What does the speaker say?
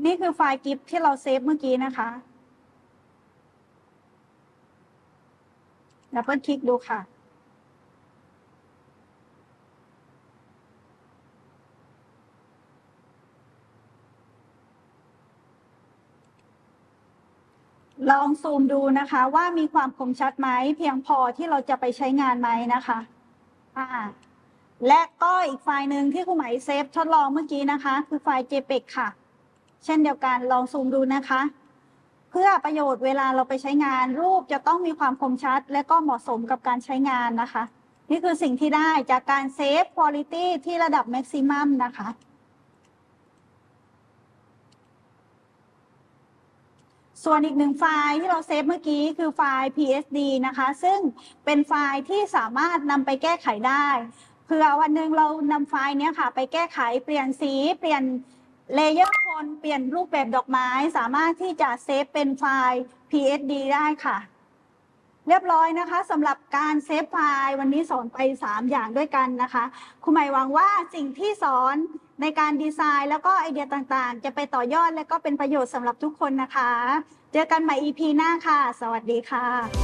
นี่คือไฟล์กิฟที่เราเซฟเมื่อกี้นะคะดับเบิลคลิกดูค่ะลองซูมดูนะคะว่ามีความคมชัดไหมเพียงพอที่เราจะไปใช้งานไหมนะคะและก็อีกไฟล์หนึ่งที่ครูไหมเซฟทดลองเมื่อกี้นะคะคือไฟล์ JPEG ค่ะเช่นเดียวกันลองซูมดูนะคะเพื่อประโยชน์เวลาเราไปใช้งานรูปจะต้องมีความคมชัดและก็เหมาะสมกับการใช้งานนะคะนี่คือสิ่งที่ได้จากการเซฟ Quality ที่ระดับ Maximum นะคะส่วนอีกหนึ่งไฟล์ที่เราเซฟเมื่อกี้คือไฟล์ PSD นะคะซึ่งเป็นไฟล์ที่สามารถนำไปแก้ไขได้เผื่อวันหนึ่งเรานำไฟล์นี้ค่ะไปแก้ไขเปลี่ยนสีเปลี่ยนเลเยอร์คนเปลี่ยนรูปแบบดอกไม้สามารถที่จะเซฟเป็นไฟล์ PSD ได้ค่ะเรียบร้อยนะคะสำหรับการเซฟไฟล์วันนี้สอนไป3อย่างด้วยกันนะคะครูหมายหวังว่าสิ่งที่สอนในการดีไซน์แล้วก็ไอเดียต่างๆจะไปต่อยอดและก็เป็นประโยชน์สำหรับทุกคนนะคะเจอกันใหม่ EP หน้าค่ะสวัสดีค่ะ